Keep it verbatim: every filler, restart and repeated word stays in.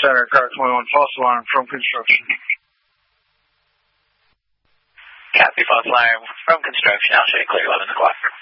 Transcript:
Center, car twenty-one, false alarm from construction. Copy, false alarm from construction. I'll show you clear eleven o'clock.